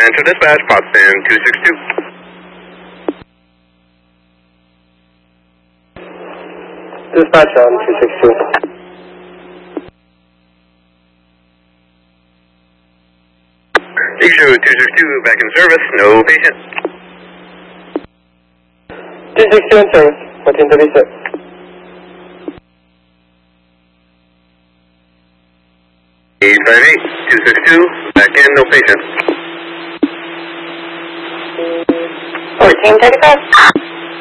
Central Dispatch, Potsdam 262. Dispatch on 262. Issue 262 back in service, no patient. 262 in service, 1436. Eight 262, back in, no patient. 1435.